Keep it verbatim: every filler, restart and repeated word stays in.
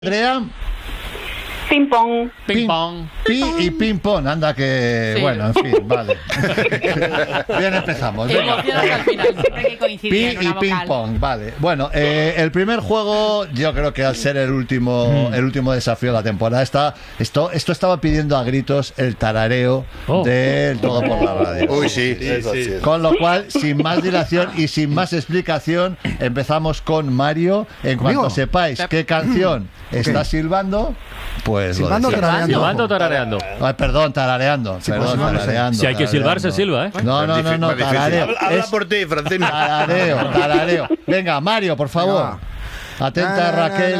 Andrea. Ping pong. Ping pong. Pi y ping pong, anda que... Sí. Bueno, en fin, vale. Bien empezamos. venga. Emocionas al final. Siempre que coincide Pi en y una ping vocal. pong, vale. Bueno, eh, el primer juego, yo creo que al ser el último, el último desafío de la temporada, está, esto, esto estaba pidiendo a gritos el tarareo Oh. del Todo por la Radio. Uy, sí, eso sí. Con lo cual, sin más dilación y sin más explicación, empezamos con Mario. En cuanto ¿Conmigo? sepáis qué canción está silbando, pues lo Silbando, decís. tarareando. Silbando o tarareando. Ay, perdón, tarareando. Perdón, silbando, tarareando. Si hay que silbar, se tarareando. silba, ¿eh? No, no, no, no, Más difícil. tarareo. Habla, habla Es por ti, Francino. tarareo, tarareo. Venga, Mario, por favor. Venga, Atenta, Raquel.